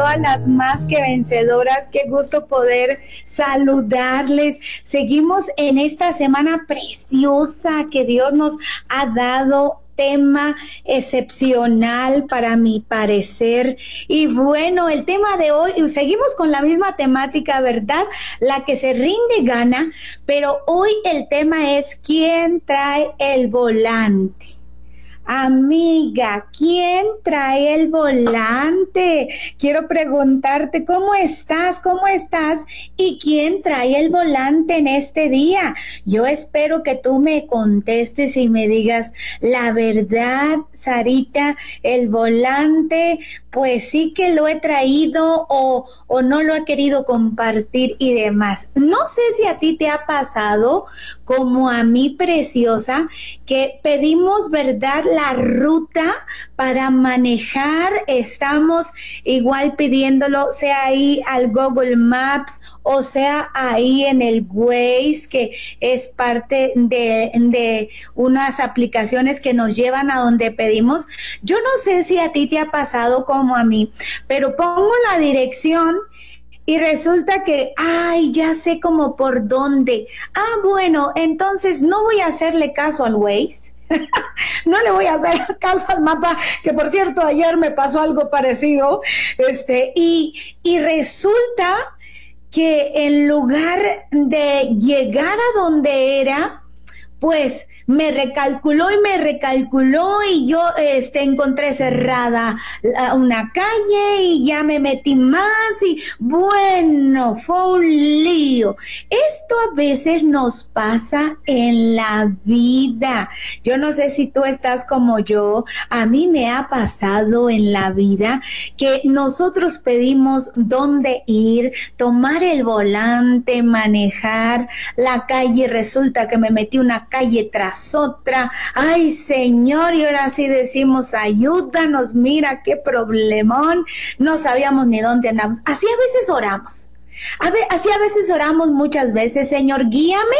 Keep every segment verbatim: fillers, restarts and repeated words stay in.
todas las más que vencedoras. Qué gusto poder saludarles. Seguimos en esta semana preciosa que Dios nos ha dado. Tema excepcional para mi parecer. Y bueno, el tema de hoy, seguimos con la misma temática, ¿verdad? La que se rinde gana, pero hoy el tema es ¿quién trae el volante? Amiga, ¿quién trae el volante? Quiero preguntarte, ¿cómo estás? ¿Cómo estás? ¿Y quién trae el volante en este día? Yo espero que tú me contestes y me digas, la verdad, Sarita, el volante, pues sí que lo he traído o, o no lo he querido compartir y demás. No sé si a ti te ha pasado, como a mí, preciosa, que pedimos, ¿verdad?, la ruta para manejar. Estamos igual pidiéndolo, sea ahí al Google Maps o sea ahí en el Waze, que es parte de, de unas aplicaciones que nos llevan a donde pedimos. Yo no sé si a ti te ha pasado como a mí, pero pongo la dirección y resulta que, ay, ya sé como por dónde. Ah, bueno, entonces no voy a hacerle caso al Waze. No le voy a hacer caso al mapa, que por cierto ayer me pasó algo parecido, este, y, y resulta que en lugar de llegar a donde era, pues me recalculó y me recalculó y yo este, encontré cerrada una calle y ya me metí más y bueno, fue un lío. Esto a veces nos pasa en la vida. Yo no sé si tú estás como yo, a mí me ha pasado en la vida que nosotros pedimos dónde ir, tomar el volante, manejar la calle, resulta que me metí una calle tras otra. Ay, Señor, y ahora sí decimos, ayúdanos, mira qué problemón, no sabíamos ni dónde andamos. Así a veces oramos, a ve- así a veces oramos muchas veces, Señor, guíame.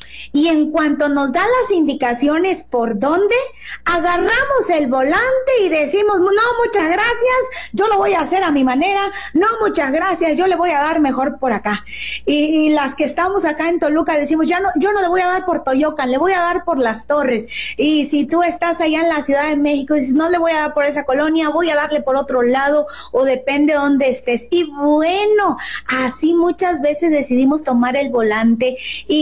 Y en cuanto nos da las indicaciones por dónde, agarramos el volante y decimos, no, muchas gracias, yo lo voy a hacer a mi manera, no, muchas gracias, yo le voy a dar mejor por acá. Y, y las que estamos acá en Toluca decimos, ya no, yo no le voy a dar por Toyocan, le voy a dar por Las Torres. Y si tú estás allá en la Ciudad de México, dices, no le voy a dar por esa colonia, voy a darle por otro lado, o depende de dónde estés. Y bueno, así muchas veces decidimos tomar el volante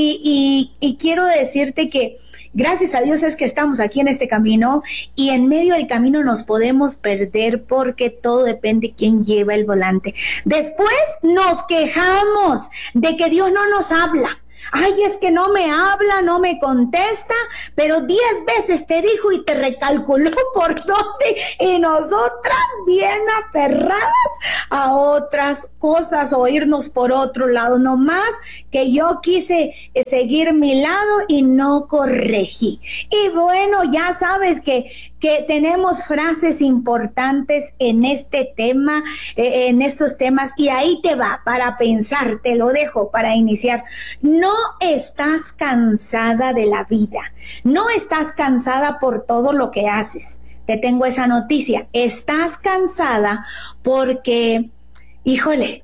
y, y, y quiero decirte que gracias a Dios es que estamos aquí en este camino y en medio del camino nos podemos perder porque todo depende de quién lleva el volante. Después nos quejamos de que Dios no nos habla. Ay, es que no me habla, no me contesta, pero diez veces te dijo y te recalculó por dónde, y nosotras bien aferradas a otras cosas o irnos por otro lado, no más que yo quise seguir mi lado y no corregí. Y bueno, ya sabes que que tenemos frases importantes en este tema, eh, en estos temas, y ahí te va para pensar, te lo dejo para iniciar. No estás cansada de la vida, no estás cansada por todo lo que haces. Te tengo esa noticia, estás cansada porque, híjole,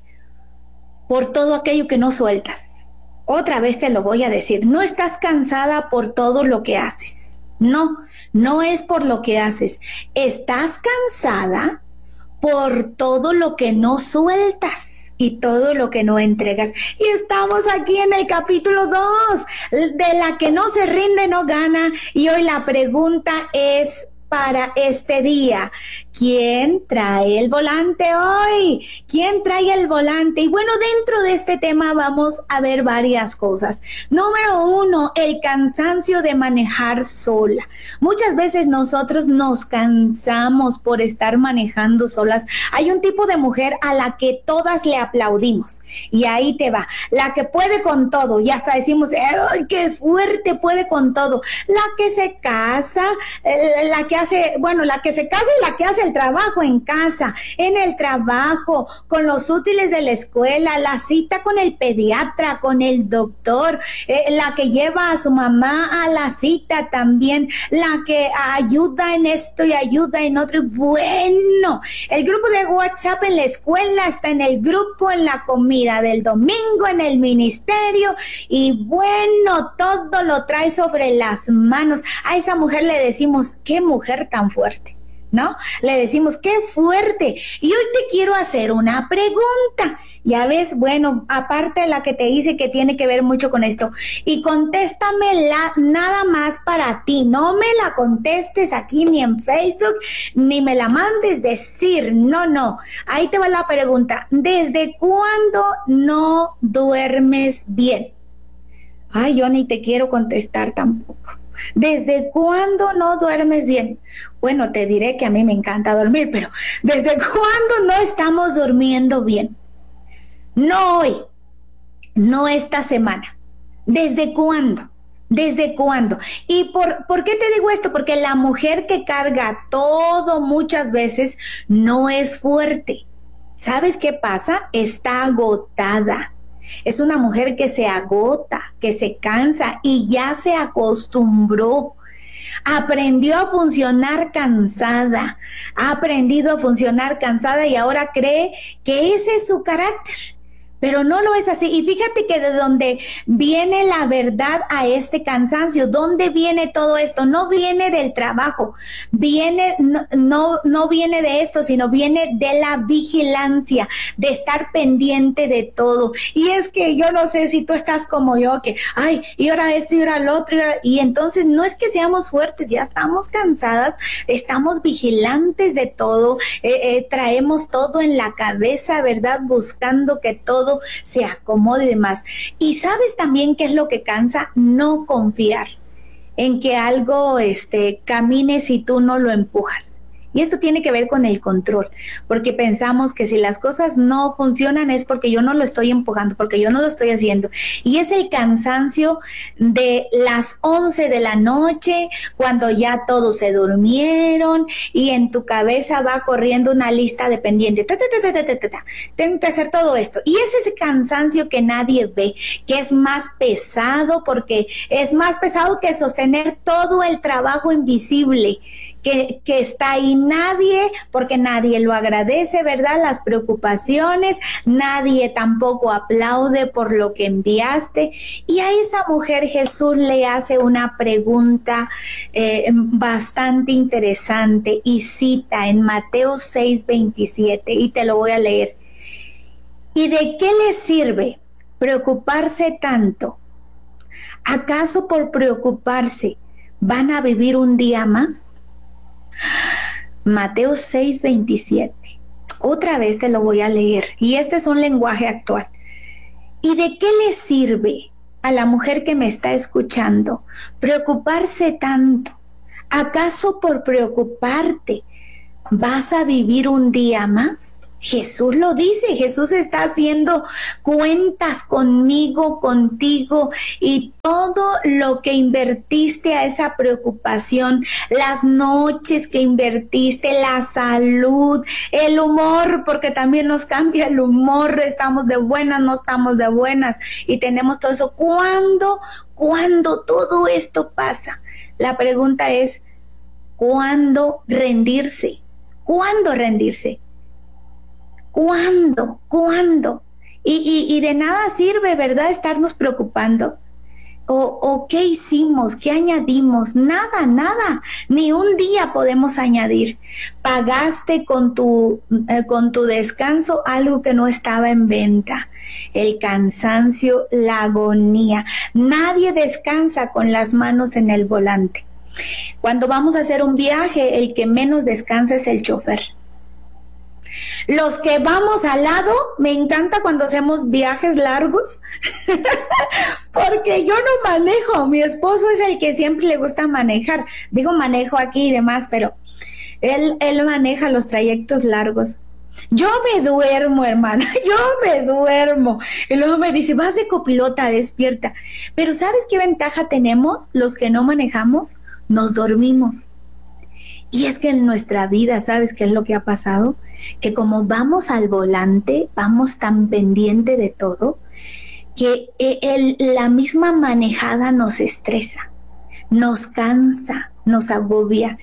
por todo aquello que no sueltas. Otra vez te lo voy a decir, no estás cansada por todo lo que haces, no. No es por lo que haces. Estás cansada por todo lo que no sueltas y todo lo que no entregas. Y estamos aquí en el capítulo dos, de la que no se rinde, no gana. Y hoy la pregunta es para este día, ¿quién trae el volante hoy? ¿Quién trae el volante? Y bueno, dentro de este tema vamos a ver varias cosas. Número uno, el cansancio de manejar sola. Muchas veces nosotros nos cansamos por estar manejando solas. Hay un tipo de mujer a la que todas le aplaudimos. Y ahí te va. La que puede con todo. Y hasta decimos, ¡ay, qué fuerte puede con todo! La que se casa, la que hace, bueno, la que se casa y la que hace el trabajo en casa, en el trabajo, con los útiles de la escuela, la cita con el pediatra, con el doctor, eh, la que lleva a su mamá a la cita también, la que ayuda en esto y ayuda en otro. Bueno, el grupo de WhatsApp en la escuela, está en el grupo, en la comida del domingo, en el ministerio, y bueno, todo lo trae sobre las manos. A esa mujer le decimos, qué mujer tan fuerte, ¿no? Le decimos, qué fuerte. Y hoy te quiero hacer una pregunta. Ya ves, bueno, aparte de la que te hice que tiene que ver mucho con esto, y contéstamela nada más para ti. No me la contestes aquí ni en Facebook, ni me la mandes decir. No, no. Ahí te va la pregunta. ¿Desde cuándo no duermes bien? Ay, yo ni te quiero contestar tampoco. ¿Desde cuándo no duermes bien? Bueno, te diré que a mí me encanta dormir, pero ¿desde cuándo no estamos durmiendo bien? No hoy, no esta semana. ¿Desde cuándo? ¿Desde cuándo? ¿Y por, por qué te digo esto? Porque la mujer que carga todo muchas veces no es fuerte. ¿Sabes qué pasa? Está agotada. Es una mujer que se agota, que se cansa y ya se acostumbró. Aprendió a funcionar cansada, ha aprendido a funcionar cansada y ahora cree que ese es su carácter. Pero no lo es así. Y fíjate que de donde viene la verdad a este cansancio, ¿dónde viene todo esto? No viene del trabajo, viene, no, no, no viene de esto, sino viene de la vigilancia, de estar pendiente de todo. Y es que yo no sé si tú estás como yo, que, ay, y ahora esto, y ahora lo otro, y, ahora, y entonces no es que seamos fuertes, ya estamos cansadas, estamos vigilantes de todo, eh, eh, traemos todo en la cabeza, ¿verdad? Buscando que todo se acomode y demás. Y sabes también qué es lo que cansa, no confiar en que algo este, camine si tú no lo empujas. Y esto tiene que ver con el control, porque pensamos que si las cosas no funcionan es porque yo no lo estoy empujando, porque yo no lo estoy haciendo. Y es el cansancio de las once de la noche, cuando ya todos se durmieron y en tu cabeza va corriendo una lista de pendientes. Ta, ta, ta, ta, ta, ta, ta. Tengo que hacer todo esto. Y es ese cansancio que nadie ve, que es más pesado, porque es más pesado que sostener todo el trabajo invisible Que, que está ahí. Nadie, porque nadie lo agradece, ¿verdad? Las preocupaciones, nadie tampoco aplaude por lo que enviaste. Y a esa mujer Jesús le hace una pregunta eh, bastante interesante y cita en Mateo seis veintisiete, y te lo voy a leer. ¿Y de qué le sirve preocuparse tanto? ¿Acaso por preocuparse van a vivir un día más? Mateo seis veintisiete. Otra vez te lo voy a leer, y este es un lenguaje actual. ¿Y de qué le sirve a la mujer que me está escuchando preocuparse tanto? ¿Acaso por preocuparte vas a vivir un día más? Jesús lo dice, Jesús está haciendo cuentas conmigo, contigo, y todo lo que invertiste a esa preocupación, las noches que invertiste, la salud, el humor, porque también nos cambia el humor, estamos de buenas, no estamos de buenas, y tenemos todo eso. ¿Cuándo, cuándo todo esto pasa? La pregunta es, ¿cuándo rendirse? ¿Cuándo rendirse? ¿Cuándo? ¿Cuándo? Y, y, y de nada sirve, ¿verdad?, estarnos preocupando. O, o ¿qué hicimos? ¿Qué añadimos? Nada, nada. Ni un día podemos añadir. Pagaste con tu, eh, con tu descanso algo que no estaba en venta. El cansancio, la agonía. Nadie descansa con las manos en el volante. Cuando vamos a hacer un viaje, el que menos descansa es el chofer. Los que vamos al lado, me encanta cuando hacemos viajes largos, porque yo no manejo, mi esposo es el que siempre le gusta manejar, digo manejo aquí y demás, pero él, él maneja los trayectos largos. Yo me duermo, hermana, yo me duermo. Y luego me dice, vas de copilota, despierta. Pero ¿sabes qué ventaja tenemos los que no manejamos? Nos dormimos. Y es que en nuestra vida, ¿sabes qué es lo que ha pasado? Que como vamos al volante, vamos tan pendiente de todo, que el, la misma manejada nos estresa, nos cansa, nos agobia.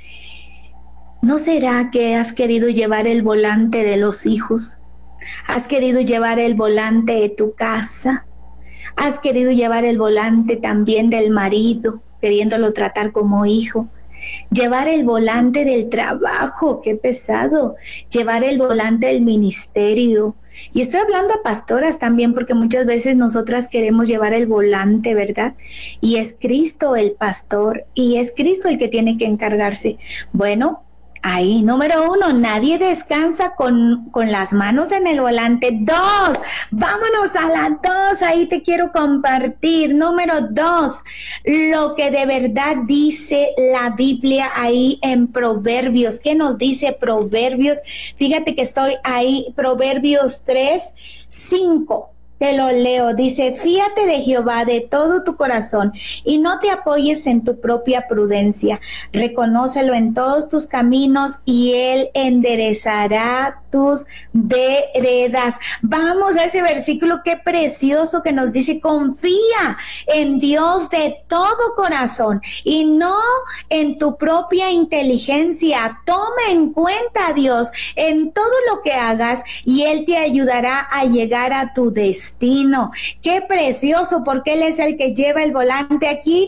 ¿No será que has querido llevar el volante de los hijos? ¿Has querido llevar el volante de tu casa? ¿Has querido llevar el volante también del marido, queriéndolo tratar como hijo? Llevar el volante del trabajo, qué pesado. Llevar el volante del ministerio. Y estoy hablando a pastoras también, porque muchas veces nosotras queremos llevar el volante, ¿verdad? Y es Cristo el pastor, y es Cristo el que tiene que encargarse. Bueno, ahí, número uno, nadie descansa con, con las manos en el volante. Dos, vámonos a la dos, ahí te quiero compartir. Número dos, lo que de verdad dice la Biblia ahí en Proverbios. ¿Qué nos dice Proverbios? Fíjate que estoy ahí, Proverbios tres, cinco. Te lo leo, dice, fíate de Jehová de todo tu corazón y no te apoyes en tu propia prudencia. Reconócelo en todos tus caminos y Él enderezará tus veredas. Vamos a ese versículo, qué precioso, que nos dice, confía en Dios de todo corazón y no en tu propia inteligencia. Toma en cuenta a Dios en todo lo que hagas y Él te ayudará a llegar a tu destino. Destino. Qué precioso, porque Él es el que lleva el volante. Aquí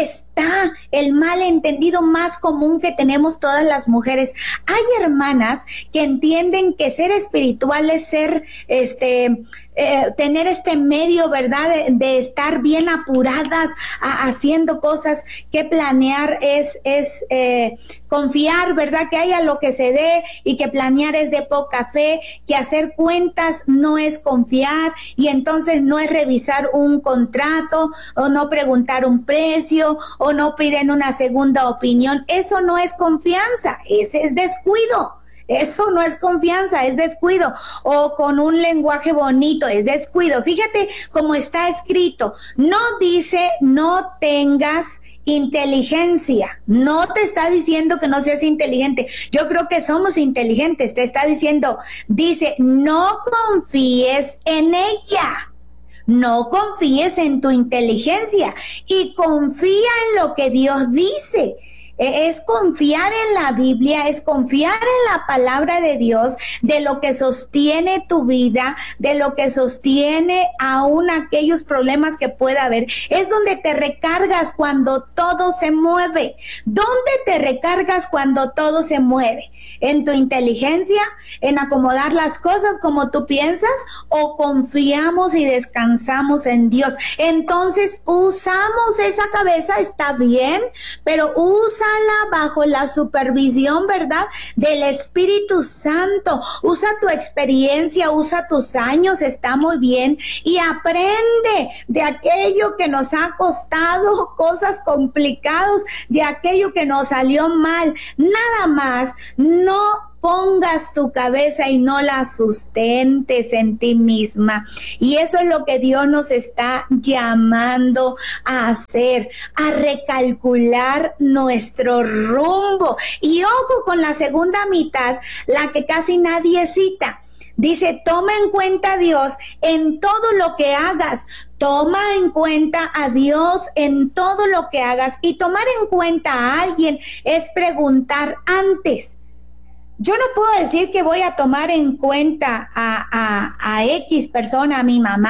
está el malentendido más común que tenemos todas las mujeres. Hay hermanas que entienden que ser espiritual es ser, este, eh, tener este medio, ¿verdad? De, de estar bien apuradas a, haciendo cosas, que planear es, es eh, confiar, ¿verdad? Que haya lo que se dé, y que planear es de poca fe, que hacer cuentas no es confiar, y entonces no es revisar un contrato, o no preguntar un precio, o no piden una segunda opinión. Eso no es confianza, ese es descuido. Eso no es confianza, es descuido. O con un lenguaje bonito, es descuido. Fíjate cómo está escrito. No dice no tengas inteligencia. No te está diciendo que no seas inteligente. Yo creo que somos inteligentes. Te está diciendo, dice, no confíes en ella. No confíes en tu inteligencia y confía en lo que Dios dice. Es confiar en la Biblia, es confiar en la palabra de Dios, de lo que sostiene tu vida, de lo que sostiene aún aquellos problemas que pueda haber. Es donde te recargas cuando todo se mueve. ¿Dónde te recargas cuando todo se mueve? ¿En tu inteligencia? ¿En acomodar las cosas como tú piensas? ¿O confiamos y descansamos en Dios? Entonces usamos esa cabeza, está bien, pero usa bajo la supervisión, ¿verdad?, del Espíritu Santo. Usa tu experiencia, usa tus años, está muy bien, y aprende de aquello que nos ha costado, cosas complicadas, de aquello que nos salió mal. Nada más, no pongas tu cabeza y no la sustentes en ti misma. Y eso es lo que Dios nos está llamando a hacer, a recalcular nuestro rumbo. Y ojo con la segunda mitad, la que casi nadie cita. Dice, toma en cuenta a Dios en todo lo que hagas. Toma en cuenta a Dios en todo lo que hagas. Y tomar en cuenta a alguien es preguntar antes. Yo no puedo decir que voy a tomar en cuenta a, a, a X persona, a mi mamá,